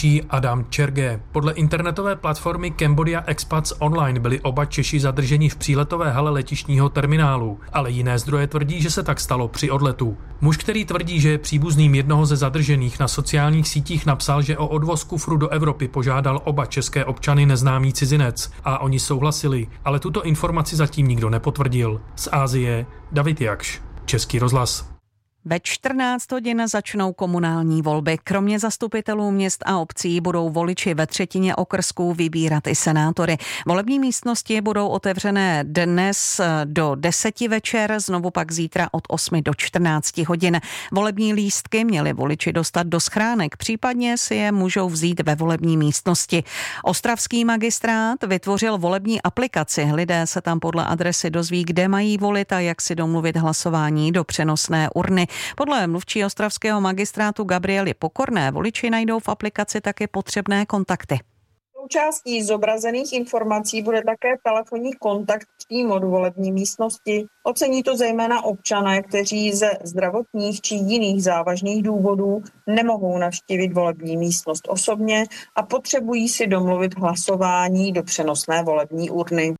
mluvčí Adam Čerge. Podle internetové platformy Cambodia Expats Online byli oba Češi zadrženi v příletové hale letištního terminálu, ale jiné zdroje tvrdí, že se tak stalo při odletu. Muž, který tvrdí, že je příbuzným jednoho ze zadržených, na sociálních sítích napsal, že o odvoz kufru do Evropy požádal oba české občany neznámý cizinec a oni souhlasili, ale tuto informaci zatím nikdo nepotvrdil. Z Asie David Jakš, Český rozhlas. Ve 14 hodin začnou komunální volby. Kromě zastupitelů měst a obcí budou voliči ve třetině okrsků vybírat i senátory. Volební místnosti budou otevřené dnes do 10 večer, znovu pak zítra od 8 do 14 hodin. Volební lístky měli voliči dostat do schránek, případně si je můžou vzít ve volební místnosti. Ostravský magistrát vytvořil volební aplikaci. Lidé se tam podle adresy dozví, kde mají volit a jak si domluvit hlasování do přenosné urny. Podle mluvčí ostravského magistrátu Gabriely Pokorné voliči najdou v aplikaci také potřebné kontakty. Součástí zobrazených informací bude také telefonní kontakt přímo do volební místnosti. Ocení to zejména občané, kteří ze zdravotních či jiných závažných důvodů nemohou navštívit volební místnost osobně a potřebují si domluvit hlasování do přenosné volební urny.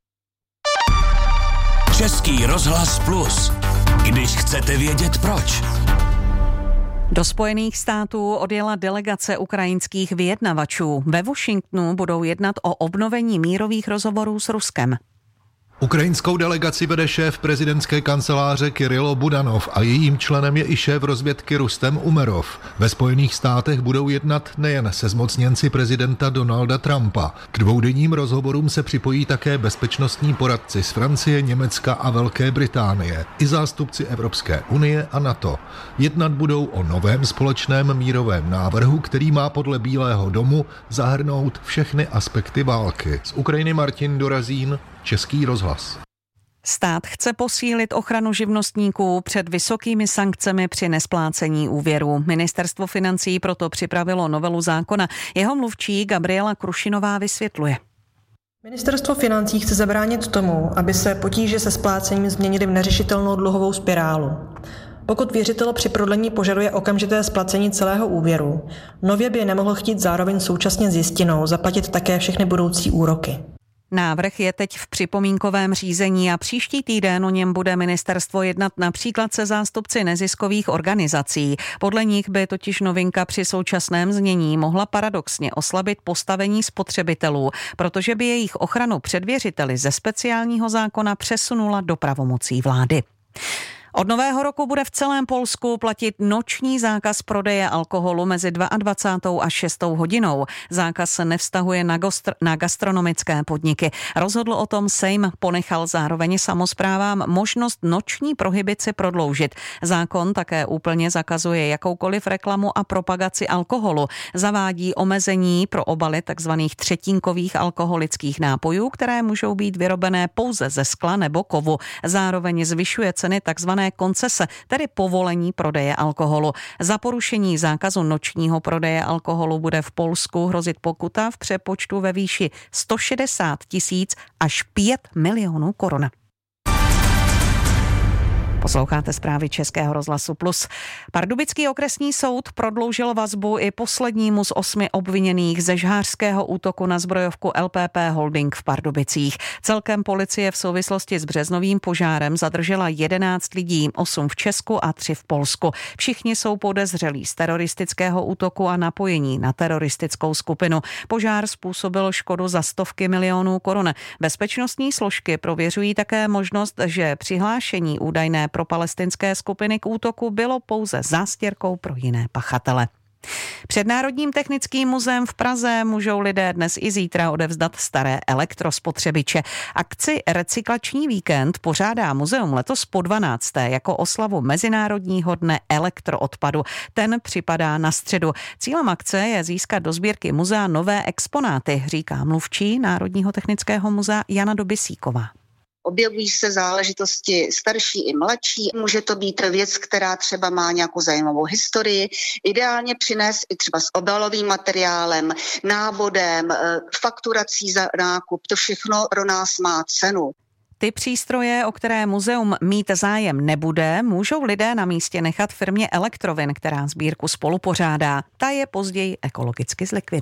Český rozhlas Plus. Když chcete vědět proč. Do Spojených států odjela delegace ukrajinských vyjednavačů. Ve Washingtonu budou jednat o obnovení mírových rozhovorů s Ruskem. Ukrajinskou delegaci vede šéf prezidentské kanceláře Kirilo Budanov a jejím členem je i šéf rozvědky Rustem Umerov. Ve Spojených státech budou jednat nejen se zmocněnci prezidenta Donalda Trumpa. K dvoudenním rozhovorům se připojí také bezpečnostní poradci z Francie, Německa a Velké Británie, i zástupci Evropské unie a NATO. Jednat budou o novém společném mírovém návrhu, který má podle Bílého domu zahrnout všechny aspekty války. Z Ukrajiny Martin Dorazín, Český rozhlas. Stát chce posílit ochranu živnostníků před vysokými sankcemi při nesplácení úvěrů. Ministerstvo financí proto připravilo novelu zákona. Jeho mluvčí Gabriela Krušinová vysvětluje. Ministerstvo financí chce zabránit tomu, aby se potíže se splácením změnily v neřešitelnou dluhovou spirálu. Pokud věřitel při prodlení požaduje okamžité splacení celého úvěru, nově by nemohl chtít zároveň současně s jistinou zaplatit také všechny budoucí úroky. Návrh je teď v připomínkovém řízení a příští týden o něm bude ministerstvo jednat například se zástupci neziskových organizací. Podle nich by totiž novinka při současném znění mohla paradoxně oslabit postavení spotřebitelů, protože by jejich ochranu před věřiteli ze speciálního zákona přesunula do pravomocí vlády. Od nového roku bude v celém Polsku platit noční zákaz prodeje alkoholu mezi 22. a 6. hodinou. Zákaz se nevztahuje na gastronomické podniky. Rozhodl o tom Sejm, ponechal zároveň samosprávám možnost noční prohibici prodloužit. Zákon také úplně zakazuje jakoukoliv reklamu a propagaci alkoholu. Zavádí omezení pro obaly tzv. Třetínkových alkoholických nápojů, které můžou být vyrobené pouze ze skla nebo kovu. Zároveň zvyšuje ceny tzv. Koncese, tedy povolení prodeje alkoholu. Za porušení zákazu nočního prodeje alkoholu bude v Polsku hrozit pokuta v přepočtu ve výši 160 000 až 5 milionů korun. Posloucháte zprávy Českého rozhlasu Plus. Pardubický okresní soud prodloužil vazbu i poslednímu z 8 obviněných ze žhářského útoku na zbrojovku LPP Holding v Pardubicích. Celkem policie v souvislosti s březnovým požárem zadržela 11 lidí, 8 v Česku a 3 v Polsku. Všichni jsou podezřelí z teroristického útoku a napojení na teroristickou skupinu. Požár způsobil škodu za stovky milionů korun. Bezpečnostní složky prověřují také možnost, že přihlášení údajné pro palestinské skupiny k útoku bylo pouze zástěrkou pro jiné pachatele. Před Národním technickým muzeem v Praze můžou lidé dnes i zítra odevzdat staré elektrospotřebiče. Akci Recyklační víkend pořádá muzeum letos po 12. jako oslavu Mezinárodního dne elektroodpadu. Ten připadá na středu. Cílem akce je získat do sbírky muzea nové exponáty, říká mluvčí Národního technického muzea Jana Dobysíková. Objevují se záležitosti starší i mladší. Může to být věc, která třeba má nějakou zajímavou historii. Ideálně přinést i třeba s obalovým materiálem, návodem, fakturací za nákup. To všechno pro nás má cenu. Ty přístroje, o které muzeum mít zájem nebude, můžou lidé na místě nechat firmě Elektrovin, která sbírku spolupořádá. Ta je později ekologicky zlikviduje.